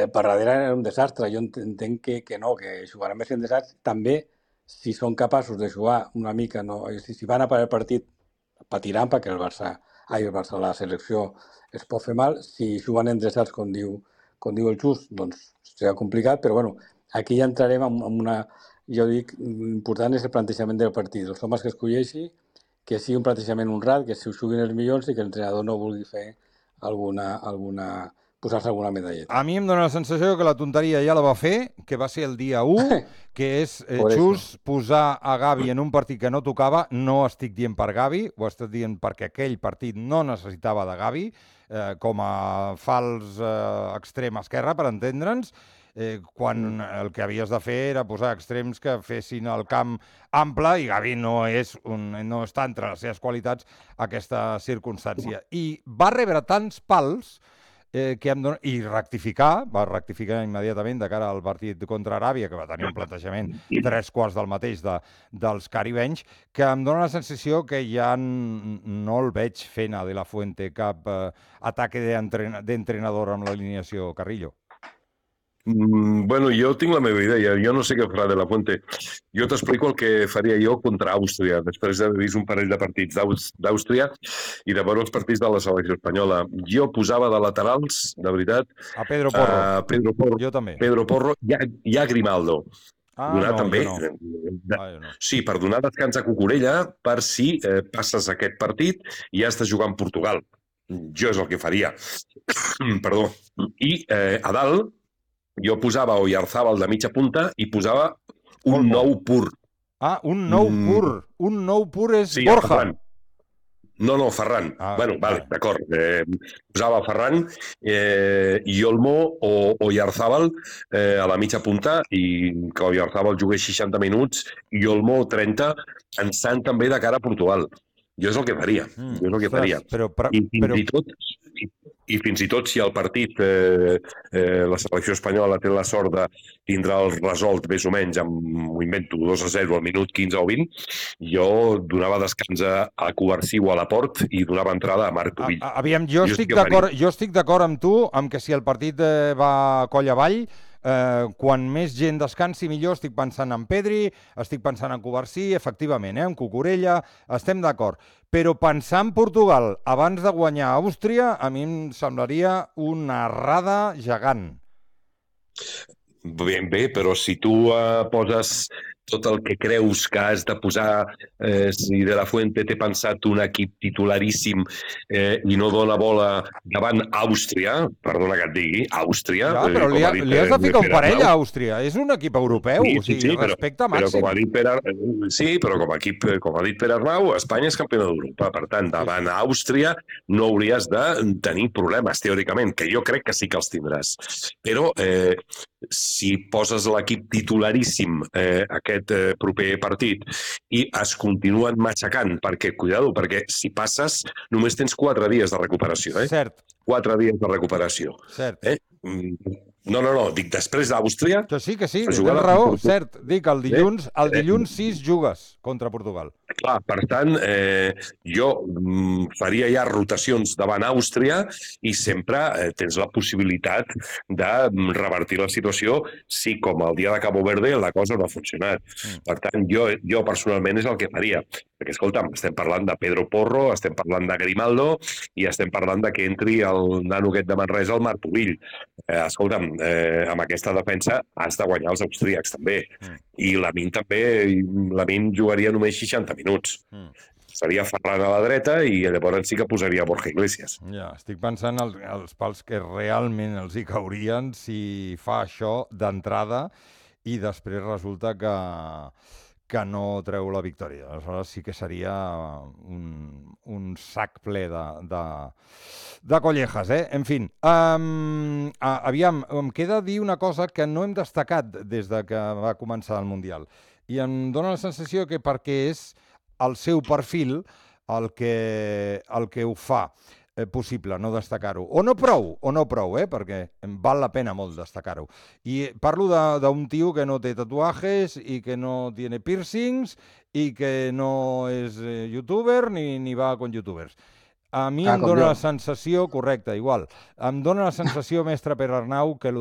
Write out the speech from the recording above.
per darrere era un desastre. Jo entenc que no, que jugaran més en desastre. També, si són capaços de jugar una mica, no, si van a parar el partit, patiran perquè el Barça, la selecció es pot fer mal. Si juguen en desastre, com diu el Just, doncs serà complicat, però bueno, aquí ja entrarem en una... Jo dic, important és el plantejament del partit. Els homes que escolleixi, que sigui un plantejament honrat, que s'ho juguin els millors i que l'entrenador no vulgui fer posar-se alguna medalleta. A mi em dóna la sensació que la tonteria ja la va fer, que va ser el dia 1, que és just posar a Gavi en un partit que no tocava. No estic dient per Gavi, ho estic dient perquè aquell partit no necessitava de Gavi, com a fals extrem esquerra, per entendre'ns, quan el que havies de fer era posar extrems que fessin el camp ample, i Gavi no està entre les seves qualitats aquesta circumstància. I va rebre tants pals i va rectificar immediatament de cara al partit contra Aràbia, que va tenir un plantejament 3/4 del mateix dels caribenys, que em dóna la sensació que ja no el veig fent a De La Fuente cap ataque d'entrenador amb l'alineació Carrillo. Bueno, jo tinc la meva idea. Jo no sé què farà De La Fuente. Jo t'explico el que faria jo contra Àustria, després d'haver vist un parell de partits d'Àustria i de veure els partits de la selecció espanyola. Jo posava de laterals, de veritat, a Pedro Porro. Pedro Porro. Jo també. Pedro Porro i a Grimaldo. També. Sí, per donar descans a Cucurella, per si passes aquest partit i has de jugar en Portugal. Jo és el que faria. Perdó. I a dalt jo posava Oyarzabal de mitja punta i posava un nou pur. Un nou pur. Un nou pur és Borja. Ferran. No, Ferran. Vale, d'acord. Posava Ferran i Olmo o Oyarzabal a la mitja punta, i que Oyarzabal jugués 60 minuts i Olmo 30, pensant també de cara a Portugal. Jo és el que faria. I fins i tot si el partit, la selecció espanyola té la sort de tindrà el resolt més o menys ho invento, 2-0 al minut 15 o 20, jo donava descans a Covarsí o a Laporte i donava entrada a Marc Pubill. Aviam, jo estic d'acord amb tu, amb que si el partit va coll avall, quan més gent descansi millor. Estic pensant en Pedri, estic pensant en Covarsí, efectivament, en Cucurella, estem d'acord. Però pensar en Portugal abans de guanyar Àustria, a mi em semblaria una errada gegant. Bé, però si tu poses tot el que creus que has de posar, si De La Fuente té pensat un equip titularíssim i no dona bola davant Àustria, perdona que et digui, Àustria... Ja, però li has de ficar un parell a Àustria, és un equip europeu, respecte màxim. Però com ha dit Pere Arnau, Espanya és campiona d'Europa, per tant, davant Àustria no hauries de tenir problemes, teòricament, que jo crec que sí que els tindràs. Però si poses l'equip titularíssim aquest proper partit i es continuen matxacant, perquè si passes només tens 4 dies de recuperació. Cert. 4 dies de recuperació. Cert. No, dic després d'Àustria... Que sí, tens raó, cert. Dic, el dilluns 6 jugues contra Portugal. Clar, per tant, jo faria ja rotacions davant Àustria i sempre tens la possibilitat de revertir la situació si, com el dia de Cabo Verde, la cosa no ha funcionat. Per tant, jo personalment és el que faria. Perquè, escolta'm, estem parlant de Pedro Porro, estem parlant de Grimaldo i estem parlant de que entri el nano aquest de Manresa, el Marc Pubill. Escolta'm, amb aquesta defensa has de guanyar els austríacs també. I Lamine també, Lamine jugaria només 60 minuts. Seria Ferran a la dreta i llavors sí que posaria Borja Iglesias. Ja, estic pensant els pals que realment els hi caurien si fa això d'entrada i després resulta que no treu la victòria. Aleshores sí que seria un sac ple de collejas, En fi, aviam, em queda dir una cosa que no hem destacat des de que va començar el Mundial. I em dóna la sensació que perquè és el seu perfil el que ho fa possible, no destacar-ho. O no prou, perquè val la pena molt destacar-ho. I parlo d'un tio que no té tatuajes i que no tiene piercings i que no és youtuber ni va con youtubers. A mi em dóna la sensació, correcte, igual, em dóna la sensació, mestre Pere Arnau, que